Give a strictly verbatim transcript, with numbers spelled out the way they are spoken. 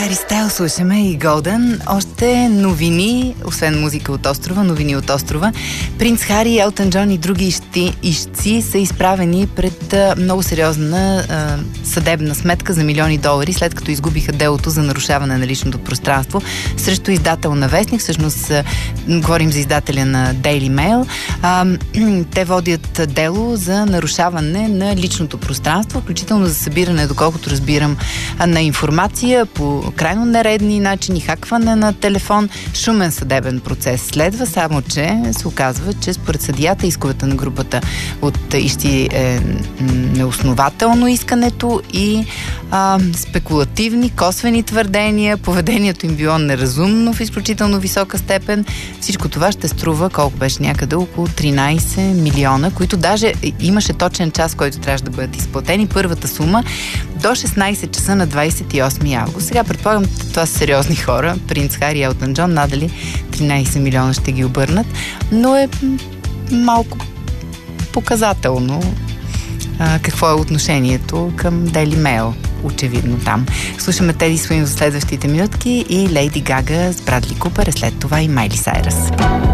Хари Стайл слушаме и Голден. Още новини, освен музика от острова, новини от острова. Принц Хари, Елтън Джон и други ищи, ищци са изправени пред а, много сериозна а, съдебна сметка за милиони долари, след като изгубиха делото за нарушаване на личното пространство срещу издател на Вестник. Всъщност а, говорим за издателя на Daily Mail. А, те водят дело за нарушаване на личното пространство, включително за събиране, доколкото разбирам, на информация по крайно нередни начини, хакване на телефон. Шумен съдебен процес следва, само че се оказва, че според съдията исковете на групата от ищи е неоснователно искането и а, спекулативни, косвени твърдения, поведението им било неразумно в изключително висока степен. Всичко това ще струва, колко беше някъде, около тринайсет милиона, които даже имаше точен час, който трябваше да бъдат изплатени. Първата сума до шестнайсет часа на двайсет и осми август. Сега предполагам, това са сериозни хора. Принц Хари и Елтън Джон, надали тринайсет милиона ще ги обърнат, но е малко показателно а, какво е отношението към Daily Mail. Очевидно там. Слушаме Теди Суин за следващите минутки и Лейди Гага с Брадли Купър, след това и Майли Сайръс.